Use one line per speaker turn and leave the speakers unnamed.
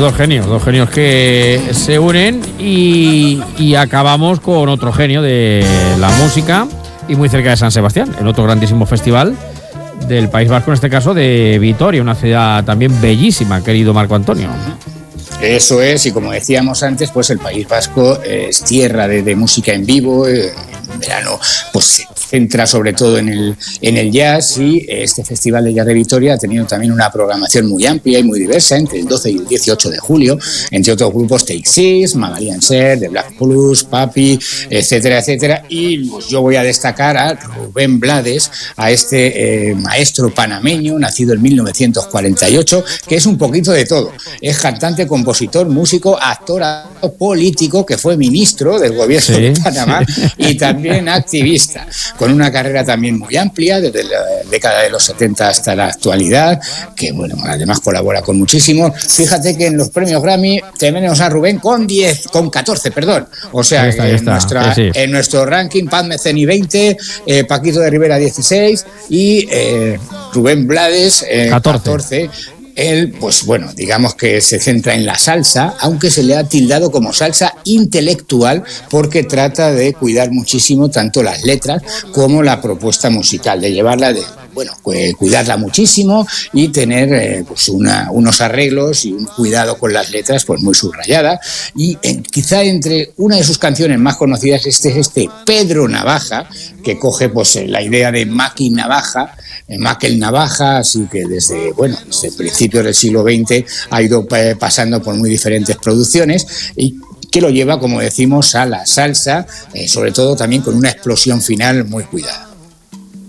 dos genios que se unen y acabamos con otro genio de la música y muy cerca de San Sebastián, el otro grandísimo festival del País Vasco, en este caso de Vitoria, una ciudad también bellísima, querido Marco Antonio.
Eso es, y como decíamos antes, pues el País Vasco es tierra de música en vivo. En verano pues se centra sobre todo en el jazz, y este Festival de Jazz de Vitoria ha tenido también una programación muy amplia y muy diversa entre el 12 y el 18 de julio, entre otros grupos Take Six, Magalhães Ser, The Black Blues, Papi, etcétera, etcétera. Y pues yo voy a destacar a Rubén Blades, a este maestro panameño, nacido en 1948, que es un poquito de todo. Es cantante, compositor, músico, actor, político, que fue ministro del gobierno de Panamá y también activista, con una carrera también muy amplia desde la década de los 70 hasta la actualidad, que bueno, además colabora con muchísimos. Fíjate que en los premios Grammy tenemos a Rubén con 14, perdón. O sea, en nuestro ranking, Pat Metheny 20, Paquito de Rivera 16 y Rubén Blades 14. Él, pues bueno, digamos que se centra en la salsa, aunque se le ha tildado como salsa intelectual, porque trata de cuidar muchísimo tanto las letras como la propuesta musical, de llevarla cuidarla muchísimo y tener pues unos arreglos y un cuidado con las letras pues muy subrayada. Y quizá entre una de sus canciones más conocidas es este Pedro Navaja, que coge pues la idea de Maki Navaja, Makel Navaja, así que desde principios del siglo XX ha ido pasando por muy diferentes producciones y que lo lleva, como decimos, a la salsa, sobre todo también con una explosión final muy cuidada.